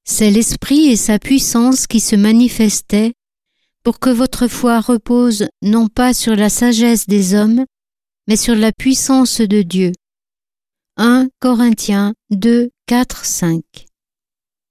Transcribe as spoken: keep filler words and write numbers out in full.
C'est l'Esprit et sa puissance qui se manifestaient pour que votre foi repose non pas sur la sagesse des hommes, mais sur la puissance de Dieu. un Corinthiens deux, quatre, cinq.